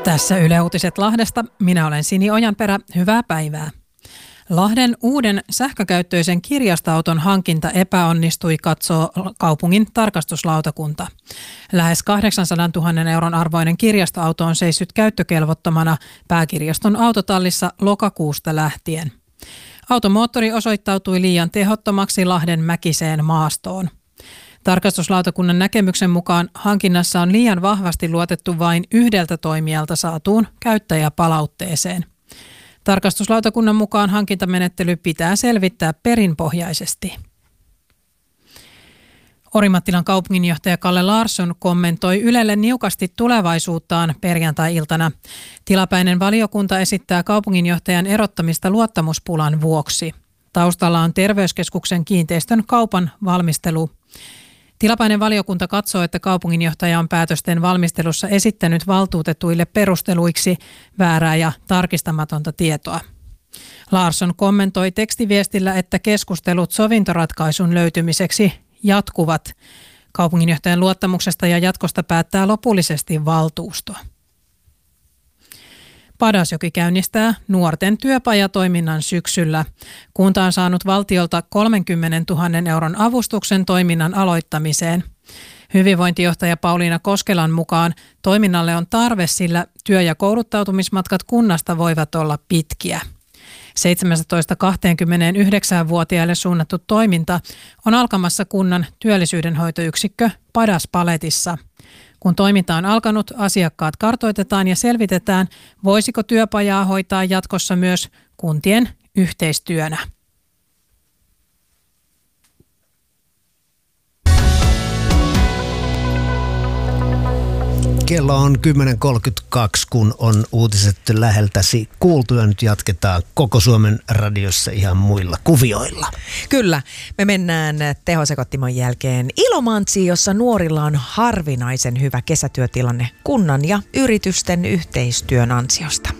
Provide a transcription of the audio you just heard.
Tässä Yle Uutiset Lahdesta. Minä olen Sini Ojanperä. Hyvää päivää. Lahden uuden sähkökäyttöisen kirjastoauton hankinta epäonnistui, katsoo kaupungin tarkastuslautakunta. Lähes 800 000 euron arvoinen kirjastoauto on seissyt käyttökelvottomana pääkirjaston autotallissa lokakuusta lähtien. Automoottori osoittautui liian tehottomaksi Lahden mäkiseen maastoon. Tarkastuslautakunnan näkemyksen mukaan hankinnassa on liian vahvasti luotettu vain yhdeltä toimijalta saatuun käyttäjäpalautteeseen. Tarkastuslautakunnan mukaan hankintamenettely pitää selvittää perinpohjaisesti. Orimattilan kaupunginjohtaja Kalle Larsson kommentoi Ylelle niukasti tulevaisuuttaan perjantai-iltana. Tilapäinen valiokunta esittää kaupunginjohtajan erottamista luottamuspulan vuoksi. Taustalla on terveyskeskuksen kiinteistön kaupan valmistelu. Tilapäinen valiokunta katsoo, että kaupunginjohtaja on päätösten valmistelussa esittänyt valtuutetuille perusteluiksi väärää ja tarkistamatonta tietoa. Larsson kommentoi tekstiviestillä, että keskustelut sovintoratkaisun löytymiseksi jatkuvat. Kaupunginjohtajan luottamuksesta ja jatkosta päättää lopullisesti valtuusto. Padasjoki käynnistää nuorten työpajatoiminnan syksyllä. Kunta on saanut valtiolta 30 000 euron avustuksen toiminnan aloittamiseen. Hyvinvointijohtaja Pauliina Koskelan mukaan toiminnalle on tarve, sillä työ- ja kouluttautumismatkat kunnasta voivat olla pitkiä. 17-29-vuotiaille suunnattu toiminta on alkamassa kunnan työllisyydenhoitoyksikkö Padaspaletissa. Kun toiminta on alkanut, asiakkaat kartoitetaan ja selvitetään, voisiko työpajaa hoitaa jatkossa myös kuntien yhteistyönä. Kello on 10.32, kun on uutiset läheltäsi kuultu ja nyt jatketaan koko Suomen radiossa ihan muilla kuvioilla. Kyllä, me mennään tehosekottimon jälkeen Ilomantsiin, jossa nuorilla on harvinaisen hyvä kesätyötilanne kunnan ja yritysten yhteistyön ansiosta.